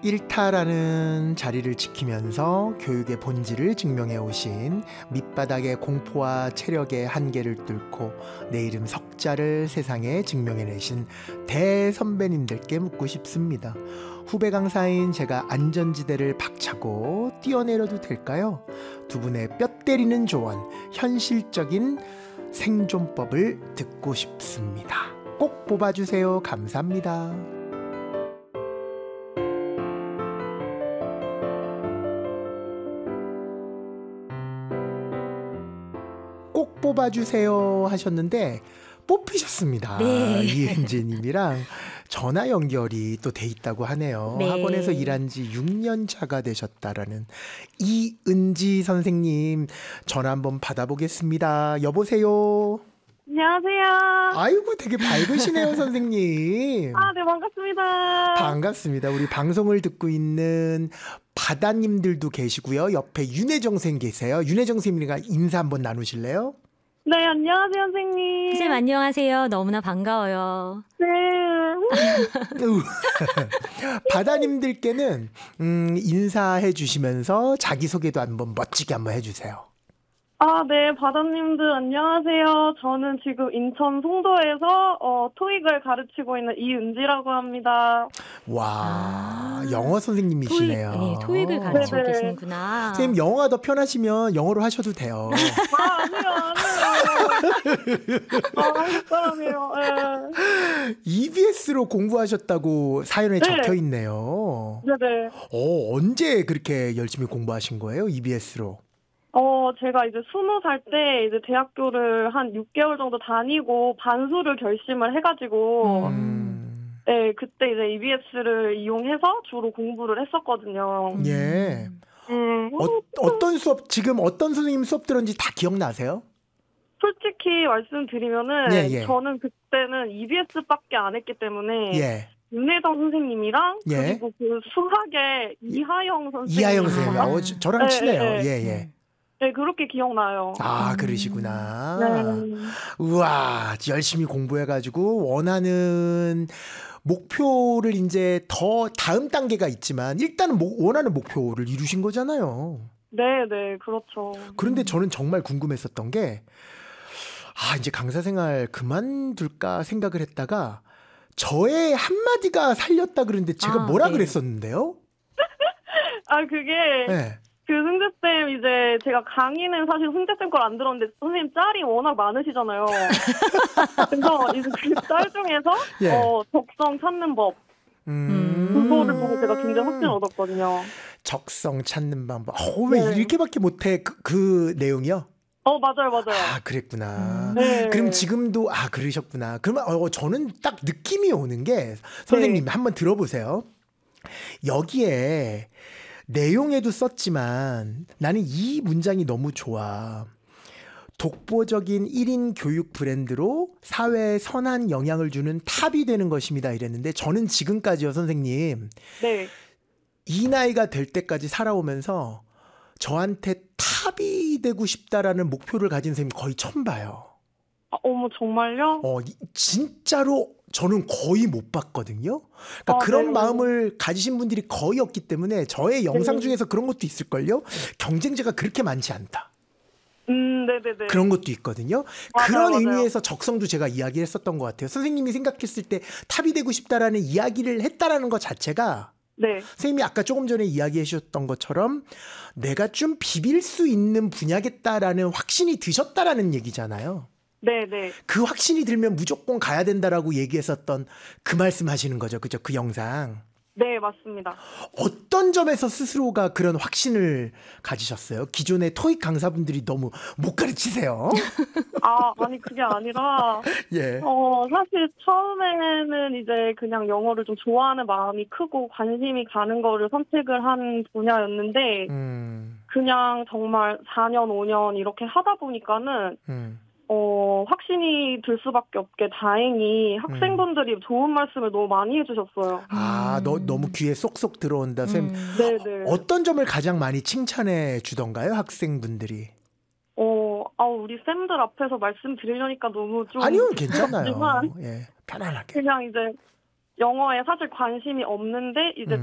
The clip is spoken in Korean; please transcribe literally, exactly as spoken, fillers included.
일타라는 자리를 지키면서 교육의 본질을 증명해 오신 밑바닥의 공포와 체력의 한계를 뚫고 내 이름 석자를 세상에 증명해내신 대선배님들께 묻고 싶습니다. 후배 강사인 제가 안전지대를 박차고 뛰어내려도 될까요? 두 분의 뼈 때리는 조언, 현실적인 생존법을 듣고 싶습니다. 꼭 뽑아주세요. 감사합니다. 꼭 뽑아주세요 하셨는데 뽑히셨습니다. 네. 이은지님이랑 전화 연결이 또 돼 있다고 하네요. 네. 학원에서 일한 지 육 년 차가 되셨다라는 이은지 선생님 전화 한번 받아보겠습니다. 여보세요. 안녕하세요. 아이고 되게 밝으시네요 선생님. 아, 네, 반갑습니다. 반갑습니다. 우리 방송을 듣고 있는 바다님들도 계시고요. 옆에 윤혜정 선생님 계세요. 윤혜정 선생님과 인사 한번 나누실래요? 네, 안녕하세요, 선생님. 선생님 안녕하세요. 너무나 반가워요. 네. 바다님들께는 음, 인사해 주시면서 자기소개도 한번 멋지게 한번 해주세요. 아, 네, 바다님들 안녕하세요. 저는 지금 인천 송도에서 어, 토익을 가르치고 있는 이은지라고 합니다. 와, 아, 영어 선생님이시네요. 토익, 네, 토익을 가르치고 네네. 계시는구나. 선생님 영어가 더 편하시면 영어로 하셔도 돼요. 아, 아니요, 아니요. 아, 한국 사람이에요. 네. 이비에스로 공부하셨다고 사연에 네. 적혀 있네요. 네네. 어, 언제 그렇게 열심히 공부하신 거예요? 이비에스로? 어, 제가 이제 스무 살 때 이제 대학교를 한 육 개월 정도 다니고 반수를 결심을 해가지고, 음, 네, 그때 이제 이비에스를 이용해서 주로 공부를 했었거든요. 예. 음, 어, 어떤 수업, 지금 어떤 선생님 수업 들었는지 다 기억나세요? 솔직히 말씀드리면은 예, 예. 저는 그때는 이비에스밖에 안 했기 때문에 예. 윤혜정 선생님이랑 예. 그리고 그 수학의 이하영 선생님. 이하영 선생님. 아. 어, 저- 저랑 네, 친해요. 네, 네. 예, 예. 네, 그렇게 기억나요. 아, 음. 그러시구나. 네. 우와, 열심히 공부해가지고 원하는 목표를 이제 더 다음 단계가 있지만 일단은 mo- 원하는 목표를 이루신 거잖아요. 네, 네, 그렇죠. 그런데 저는 정말 궁금했었던 게, 아, 이제 강사 생활 그만둘까 생각을 했다가 저의 한마디가 살렸다 그러는데 제가 아, 뭐라 네. 그랬었는데요? 아, 그게 네. 그 승재쌤 이제 제가 강의는 사실 승재쌤 걸 안 들었는데 선생님 짤이 워낙 많으시잖아요. 그래서 이제 그 짤 중에서 예. 어, 적성 찾는 법 음, 그거를 보고 제가 굉장히 확신을 얻었거든요. 적성 찾는 방법. 어, 왜 네. 이렇게밖에 못해? 그, 그 내용이요? 어, 맞아요, 맞아요. 아, 그랬구나. 네. 그럼 지금도, 아, 그러셨구나. 그러면, 어, 저는 딱 느낌이 오는 게, 선생님, 네. 한번 들어보세요. 여기에 내용에도 썼지만 나는 이 문장이 너무 좋아. 독보적인 일 인 교육 브랜드로 사회에 선한 영향을 주는 탑이 되는 것입니다. 이랬는데 저는 지금까지요, 선생님. 네. 이 나이가 될 때까지 살아오면서 저한테 탑이 되고 싶다라는 목표를 가진 선생님 거의 처음 봐요. 아, 어머, 정말요? 어, 이- 진짜로 저는 거의 못 봤거든요. 그러니까 아, 그런 네. 마음을 가지신 분들이 거의 없기 때문에 저의 영상 네. 중에서 그런 것도 있을걸요. 경쟁자가 그렇게 많지 않다. 음, 네네네. 그런 것도 있거든요. 맞아요, 그런 맞아요. 의미에서 적성도 제가 이야기했었던 것 같아요. 선생님이 생각했을 때 탑이 되고 싶다라는 이야기를 했다라는 것 자체가 네. 선생님이 아까 조금 전에 이야기해 주셨던 것처럼 내가 좀 비빌 수 있는 분야겠다라는 확신이 드셨다라는 얘기잖아요. 네네. 그 확신이 들면 무조건 가야 된다라고 얘기했었던 그 말씀 하시는 거죠. 그죠? 그 영상. 네, 맞습니다. 어떤 점에서 스스로가 그런 확신을 가지셨어요? 기존의 토익 강사분들이 너무 못 가르치세요. 아, 아니, 그게 아니라, 예. 어, 사실 처음에는 이제 그냥 영어를 좀 좋아하는 마음이 크고 관심이 가는 거를 선택을 한 분야였는데, 음, 그냥 정말 사 년, 오 년 이렇게 하다 보니까는, 음. 어, 확신이 들 수밖에 없게 다행히 학생분들이 좋은 말씀을 너무 많이 해주셨어요. 아, 너, 너무 귀에 쏙쏙 들어온다. 선생님, 음. 네네. 어떤 점을 가장 많이 칭찬해 주던가요? 학생분들이. 어, 아, 우리 쌤들 앞에서 말씀드리려니까 너무 좀. 아니요, 괜찮아요. 부끄럽지만 예, 편안하게. 그냥 이제 영어에 사실 관심이 없는데, 이제 음.